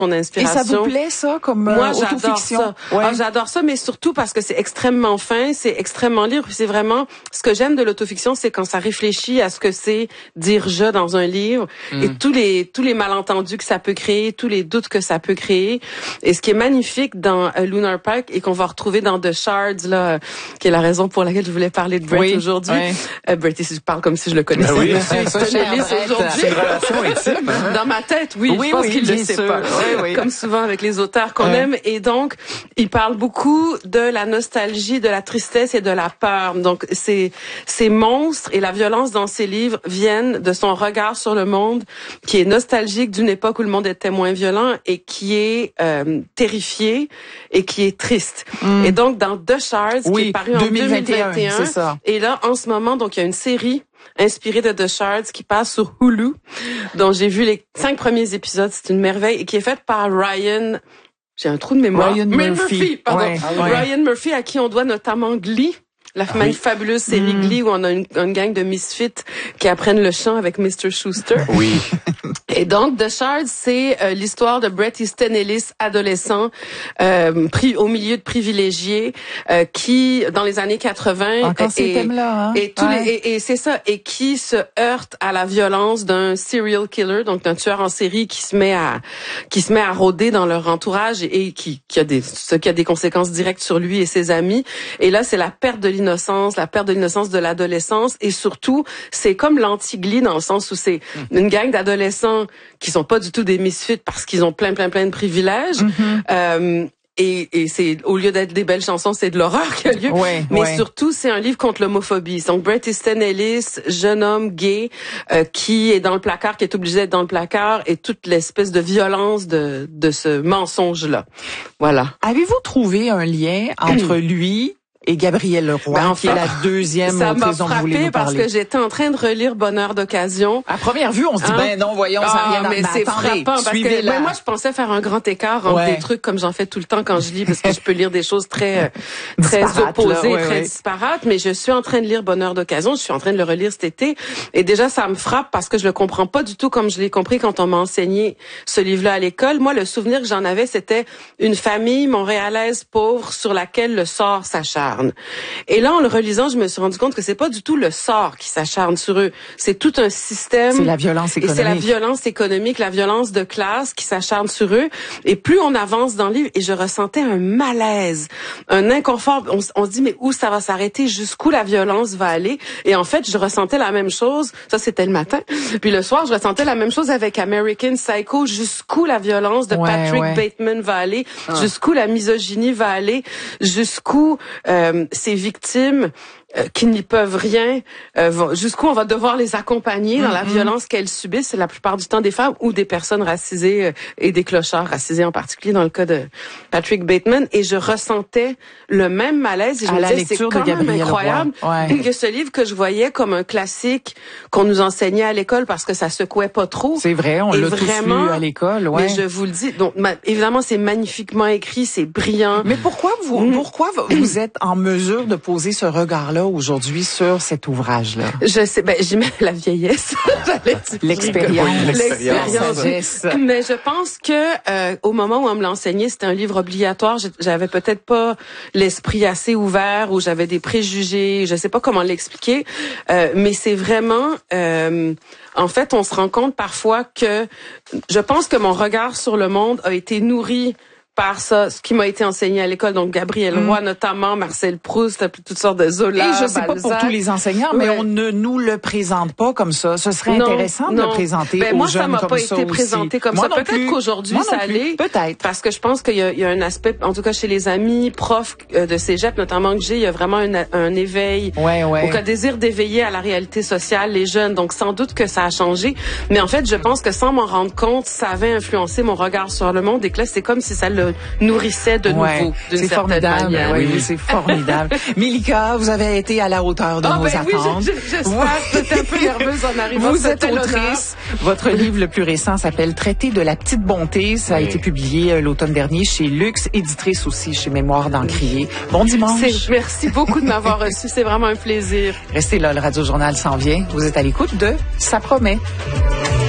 mon inspiration. Et ça vous plaît, ça, comme moi, autofiction? J'adore ça. Ouais. J'adore ça, mais surtout parce que c'est extrêmement fin, c'est extrêmement libre. C'est vraiment, ce que j'aime de l'autofiction, c'est quand ça réfléchit à ce que c'est dire je dans un livre et tous les malentendus que ça peut créer, tous les doutes que ça peut créer. Et ce qui est magnifique dans Lunar Park et qu'on va retrouver dans The Shards, là, qui est la raison pour laquelle je voulais parler de Brett aujourd'hui. Brett, je parle comme si je le connaissais. Oui, c'est une relation intime. Dans ma tête, oui, je pense qu'il le sait pas. Comme souvent avec les auteurs qu'on aime. Et donc, il parle beaucoup de la nostalgie, de la tristesse et de la peur. Donc, ces monstres et la violence dans ses livres viennent de son regard sur le monde, qui est nostalgique d'une époque où le monde était moins violent et qui est terrifié et qui est triste. Et donc, dans The Shards, qui est paru en 2021, c'est ça. Et là, en ce moment, donc, il y a une série inspiré de The Shards qui passe sur Hulu, dont j'ai vu les 5 premiers épisodes. C'est une merveille et qui est faite par Ryan. J'ai un trou de mémoire. Ryan Murphy. Pardon. Ryan Murphy, à qui on doit notamment Glee. La fabuleuse série Glee où on a une gang de misfits qui apprennent le chant avec Mr. Schuster. Oui. Et donc, The Shards, c'est l'histoire de Bret Easton Ellis, adolescent, pris au milieu de privilégiés, qui, dans les années 80... Encore ces thèmes-là, hein? Et c'est ça, et qui se heurte à la violence d'un serial killer, donc d'un tueur en série qui se met à rôder dans leur entourage et qui a des conséquences directes sur lui et ses amis. Et là, c'est la perte de l'innocence de l'adolescence, et surtout, c'est comme l'anti-Glee dans le sens où c'est une gang d'adolescents qui sont pas du tout des misfits parce qu'ils ont plein de privilèges. Et c'est, au lieu d'être des belles chansons, c'est de l'horreur qui a lieu. Mais surtout, c'est un livre contre l'homophobie. Donc, Bret Easton Ellis, jeune homme gay, qui est dans le placard, qui est obligé d'être dans le placard, et toute l'espèce de violence de ce mensonge-là. Voilà. Avez-vous trouvé un lien entre lui et Gabrielle Leroy, qui est la deuxième autrice dont vous voulez nous parler? Ça m'a frappé parce que j'étais en train de relire Bonheur d'occasion. À première vue, on se dit, non, voyons, ça n'a rien à voir. Mais c'est frappant parce que moi, je pensais faire un grand écart entre des trucs comme j'en fais tout le temps quand je lis, parce que je peux lire des choses très opposées, très disparates, mais je suis en train de lire Bonheur d'occasion, je suis en train de le relire cet été, et déjà, ça me frappe parce que je le comprends pas du tout comme je l'ai compris quand on m'a enseigné ce livre-là à l'école. Moi, le souvenir que j'en avais, c'était une famille montréalaise pauvre sur laquelle le sort s'acharne. Et là, en le relisant, je me suis rendu compte que c'est pas du tout le sort qui s'acharne sur eux. C'est tout un système. C'est la violence économique. Et c'est la violence économique, la violence de classe qui s'acharne sur eux. Et plus on avance dans le livre, et je ressentais un malaise, un inconfort. On se dit, mais où ça va s'arrêter? Jusqu'où la violence va aller? Et en fait, je ressentais la même chose. Ça, c'était le matin. Puis le soir, je ressentais la même chose avec American Psycho. Jusqu'où la violence de Patrick Bateman va aller? Jusqu'où la misogynie va aller? Jusqu'où ces victimes qui n'y peuvent rien, jusqu'où on va devoir les accompagner dans la violence qu'elles subissent. C'est la plupart du temps des femmes ou des personnes racisées et des clochards racisés en particulier dans le cas de Patrick Bateman. Et je ressentais le même malaise. Et je me disais, c'est quand même incroyable que ce livre que je voyais comme un classique qu'on nous enseignait à l'école parce que ça secouait pas trop. C'est vrai, on l'a tous lu à l'école. Mais je vous le dis, donc évidemment c'est magnifiquement écrit, c'est brillant. Mais pourquoi vous êtes en mesure de poser ce regard-là aujourd'hui sur cet ouvrage-là? Je sais, j'y mets la vieillesse. L'expérience. Mais je pense que au moment où on me l'a enseigné, c'était un livre obligatoire. J'avais peut-être pas l'esprit assez ouvert, ou j'avais des préjugés. Je sais pas comment l'expliquer, mais c'est vraiment. En fait, on se rend compte parfois que je pense que mon regard sur le monde a été nourri par ça, ce qui m'a été enseigné à l'école, donc Gabrielle Roy notamment, Marcel Proust, toutes sortes de Zola, et je sais pas pour tous les enseignants, mais on ne nous le présente pas comme ça. Ce serait intéressant de le présenter aux moi, jeunes comme ça. Moi, ça m'a pas été présenté comme ça. Peut-être qu'aujourd'hui, ça l'est. Peut-être. Parce que je pense qu'il y a un aspect, en tout cas chez les amis profs de cégep, notamment que j'ai, il y a vraiment un éveil, ou un désir d'éveiller à la réalité sociale, les jeunes. Donc, sans doute que ça a changé. Mais en fait, je pense que sans m'en rendre compte, ça avait influencé mon regard sur le monde, et que là, c'est comme si ça le nourrissait de nouveau, d'une certaine manière. Oui, c'est formidable. Milika, vous avez été à la hauteur de nos attentes. Oui, j'espère. J'étais un peu nerveuse en arrivant. Vous êtes autrice. Votre livre le plus récent s'appelle Traité de la petite bonté. Ça a été publié l'automne dernier chez Luxe, éditrice aussi chez Mémoire d'Encrier. Bon dimanche. Merci beaucoup de m'avoir reçu. C'est vraiment un plaisir. Restez là, le Radio Journal s'en vient. Vous êtes à l'écoute de Ça promet.